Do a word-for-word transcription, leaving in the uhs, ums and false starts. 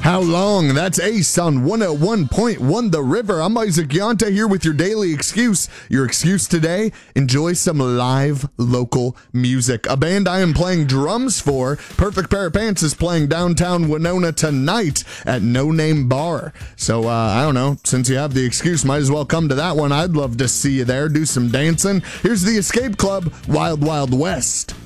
How long? That's Ace on one oh one point one The River. I'm Isaac Yonta here with your daily excuse. Your excuse today, enjoy some live local music. A band I am playing drums for, Perfect Pair of Pants, is playing downtown Winona tonight at No Name Bar. So, uh, I don't know, since you have the excuse, might as well come to that one. I'd love to see you there, do some dancing. Here's the Escape Club, Wild Wild West.